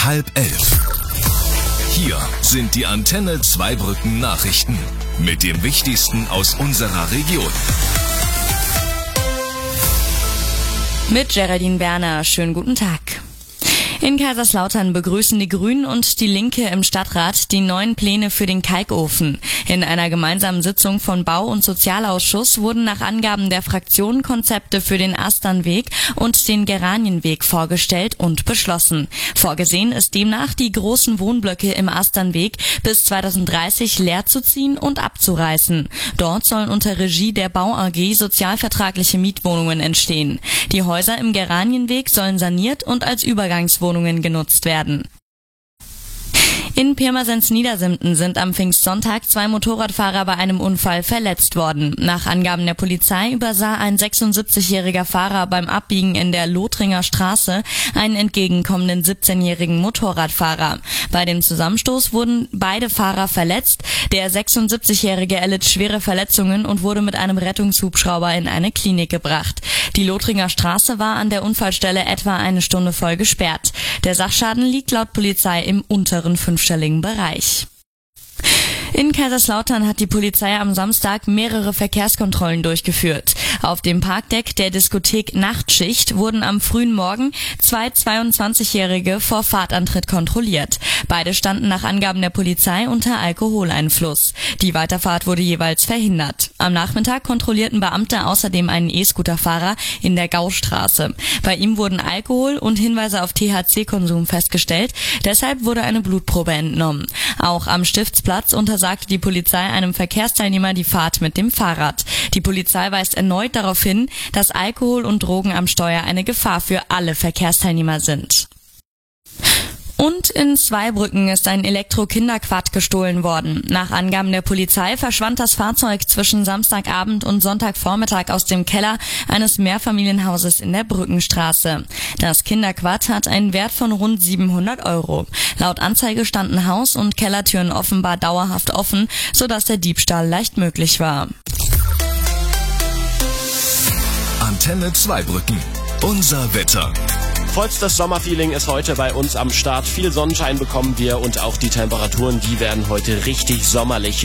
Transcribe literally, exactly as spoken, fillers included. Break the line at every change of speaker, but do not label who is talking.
halb elf. Hier sind die Antenne Zweibrücken Nachrichten mit dem Wichtigsten aus unserer Region.
Mit Geraldine Berner, schönen guten Tag. In Kaiserslautern begrüßen die Grünen und die Linke im Stadtrat die neuen Pläne für den Kalkofen. In einer gemeinsamen Sitzung von Bau- und Sozialausschuss wurden nach Angaben der Fraktionen Konzepte für den Asternweg und den Geranienweg vorgestellt und beschlossen. Vorgesehen ist demnach, die großen Wohnblöcke im Asternweg bis zweitausenddreißig leer zu ziehen und abzureißen. Dort sollen unter Regie der Bau A G sozialvertragliche Mietwohnungen entstehen. Die Häuser im Geranienweg sollen saniert und als Übergangswohnungen genutzt werden. In Pirmasens-Niedersimten sind am Pfingstsonntag zwei Motorradfahrer bei einem Unfall verletzt worden. Nach Angaben der Polizei übersah ein sechsundsiebzigjähriger Fahrer beim Abbiegen in der Lothringer Straße einen entgegenkommenden siebzehnjährigen Motorradfahrer. Bei dem Zusammenstoß wurden beide Fahrer verletzt. Der sechsundsiebzigjährige erlitt schwere Verletzungen und wurde mit einem Rettungshubschrauber in eine Klinik gebracht. Die Lothringer Straße war an der Unfallstelle etwa eine Stunde voll gesperrt. Der Sachschaden liegt laut Polizei im unteren fünfstelligen Bereich. In Kaiserslautern hat die Polizei am Samstag mehrere Verkehrskontrollen durchgeführt. Auf dem Parkdeck der Diskothek Nachtschicht wurden am frühen Morgen zwei zweiundzwanzigjährige vor Fahrtantritt kontrolliert. Beide standen nach Angaben der Polizei unter Alkoholeinfluss. Die Weiterfahrt wurde jeweils verhindert. Am Nachmittag kontrollierten Beamte außerdem einen E-Scooterfahrer in der Gaustraße. Bei ihm wurden Alkohol und Hinweise auf T H C-Konsum festgestellt. Deshalb wurde eine Blutprobe entnommen. Auch am Stiftsplatz untersagte die Polizei einem Verkehrsteilnehmer die Fahrt mit dem Fahrrad. Die Polizei weist erneut darauf hin, dass Alkohol und Drogen am Steuer eine Gefahr für alle Verkehrsteilnehmer sind. Und in Zweibrücken ist ein Elektro-Kinderquad gestohlen worden. Nach Angaben der Polizei verschwand das Fahrzeug zwischen Samstagabend und Sonntagvormittag aus dem Keller eines Mehrfamilienhauses in der Brückenstraße. Das Kinderquad hat einen Wert von rund siebenhundert Euro. Laut Anzeige standen Haus- und Kellertüren offenbar dauerhaft offen, sodass der Diebstahl leicht möglich war.
Antenne Zweibrücken. Unser Wetter.
Vollstes Sommerfeeling ist heute bei uns am Start. Viel Sonnenschein bekommen wir und auch die Temperaturen, die werden heute richtig sommerlich.